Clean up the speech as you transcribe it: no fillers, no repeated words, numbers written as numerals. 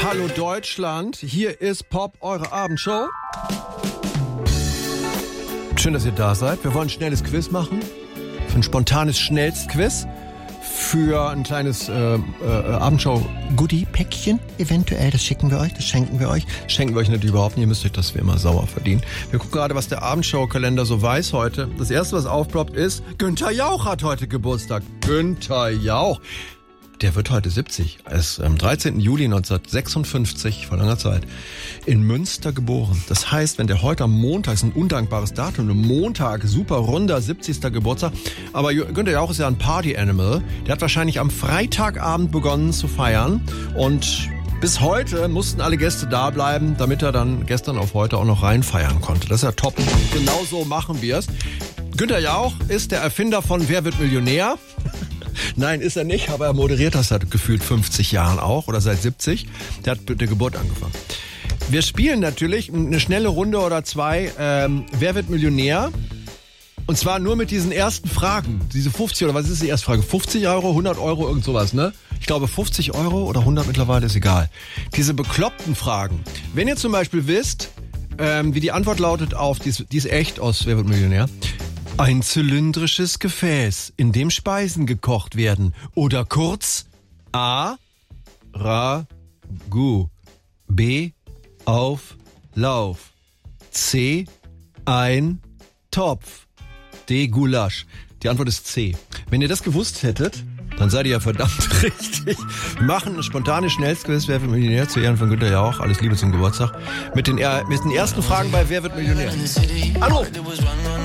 Hallo Deutschland, hier ist Pop, eure Abendshow. Schön, dass ihr da seid. Wir wollen ein schnelles Quiz machen. Für ein spontanes Schnellstquiz. Für ein kleines Abendshow-Goodie-Päckchen eventuell. Das schicken wir euch, das schenken wir euch. Schenken wir euch natürlich überhaupt nicht. Ihr müsst euch das wie immer sauer verdienen. Wir gucken gerade, was der Abendshow-Kalender so weiß heute. Das erste, was aufploppt, ist, Günther Jauch hat heute Geburtstag. Günther Jauch. Der wird heute 70. Er ist am 13. Juli 1956, vor langer Zeit, in Münster geboren. Das heißt, wenn der heute am Montag, ist ein undankbares Datum, ein Montag, super runder 70. Geburtstag. Aber Günther Jauch ist ja ein Party-Animal. Der hat wahrscheinlich am Freitagabend begonnen zu feiern. Und bis heute mussten alle Gäste da bleiben, damit er dann gestern auf heute auch noch reinfeiern konnte. Das ist ja top. Genauso machen wir es. Günther Jauch ist der Erfinder von Wer wird Millionär? Nein, ist er nicht, aber er moderiert das seit gefühlt 50 Jahren auch oder seit 70. Der hat mit der Geburt angefangen. Wir spielen natürlich eine schnelle Runde oder zwei. Wer wird Millionär? Und zwar nur mit diesen ersten Fragen. Diese 50 oder was ist die erste Frage? 50 Euro, 100 Euro, irgend sowas, ne? Ich glaube 50 Euro oder 100 mittlerweile, ist egal. Diese bekloppten Fragen. Wenn ihr zum Beispiel wisst, wie die Antwort lautet auf, die ist echt aus Wer wird Millionär? Ein zylindrisches Gefäß, in dem Speisen gekocht werden. Oder kurz A. Ragout. B. Auflauf. C. Ein Topf. D. Gulasch. Die Antwort ist C. Wenn ihr das gewusst hättet, dann seid ihr ja verdammt richtig. Wir machen ein spontanes Schnellstquiz, Wer wird Millionär, zu Ehren von Günther Jauch. Alles Liebe zum Geburtstag. Mit den ersten Fragen bei Wer wird Millionär. Hallo!